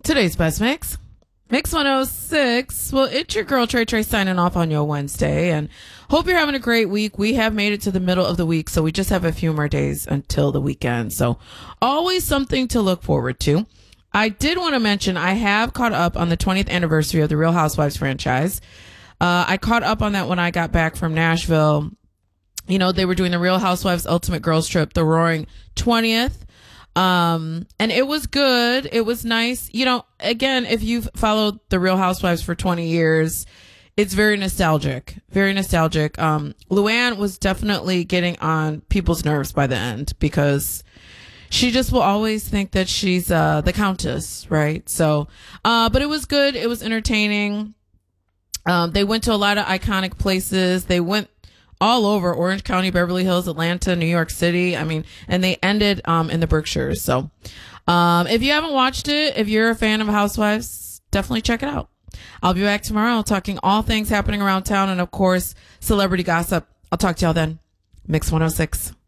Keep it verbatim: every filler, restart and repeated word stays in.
Today's best mix. Mix one oh six. Well, it's your girl Trey Trey signing off on your Wednesday, and hope you're having a great week. We have made it to the middle of the week, so we just have a few more days until the weekend. So always something to look forward to. I did want to mention I have caught up on the twentieth anniversary of the Real Housewives franchise. Uh, I caught up on that when I got back from Nashville. You know, they were doing the Real Housewives Ultimate Girls Trip, the Roaring twentieth. Um, and it was good. It was nice. You know, again, if you've followed the Real Housewives for twenty years, it's very nostalgic, very nostalgic. Um, Luann was definitely getting on people's nerves by the end because she just will always think that she's, uh, the Countess, right? So, uh, but it was good. It was entertaining. Um, they went to a lot of iconic places. They went all over Orange County, Beverly Hills, Atlanta, New York City. I mean, and they ended um in the Berkshires. So um if you haven't watched it, if you're a fan of Housewives, definitely check it out. I'll be back tomorrow talking all things happening around town and, of course, celebrity gossip. I'll talk to y'all then. Mix one oh six.